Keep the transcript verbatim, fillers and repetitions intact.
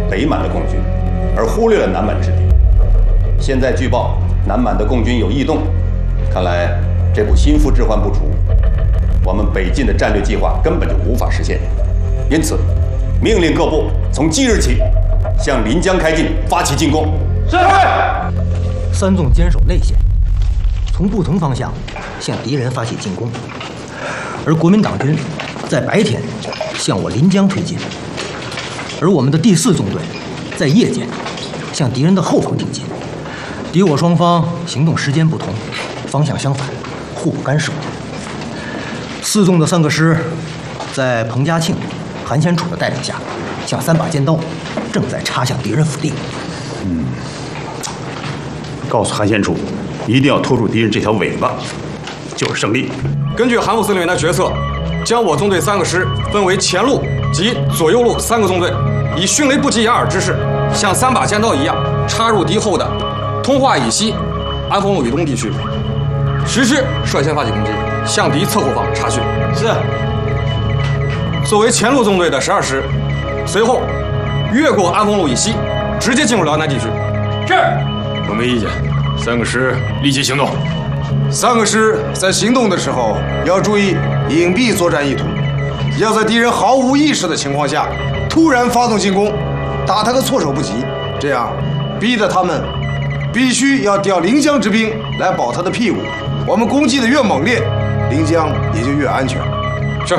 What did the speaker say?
北满的共军，而忽略了南满之敌。现在据报南满的共军有异动，看来这部心腹之患不除，我们北进的战略计划根本就无法实现。因此，命令各部从即日起向临江开进，发起进攻。是。 三纵坚守内线，从不同方向向敌人发起进攻，而国民党军在白天向我临江推进，而我们的第四纵队在夜间向敌人的后方挺进。敌我双方行动时间不同，方向相反，互不干涉。四纵的三个师在彭家庆、韩先楚的带领下，像三把尖刀，正在插向敌人腹地。 嗯，告诉韩先楚，一定要拖住敌人这条尾巴，就是胜利。 根据韩副司令员的决策，将我纵队三个师分为前路及左右路三个纵队，以迅雷不及掩耳之势，像三把尖刀一样插入敌后的通化以西、安丰路以东地区。十师率先发起攻击，向敌侧后方查询。 是。 作为前路纵队的十二师，随后越过安丰路以西，直接进入辽南地区。 是。我没意见，三个师立即行动。 三个师在行动的时候要注意隐蔽作战意图，要在敌人毫无意识的情况下突然发动进攻，打他个措手不及。这样逼得他们必须要调临江之兵来保他的屁股。我们攻击的越猛烈，临江也就越安全。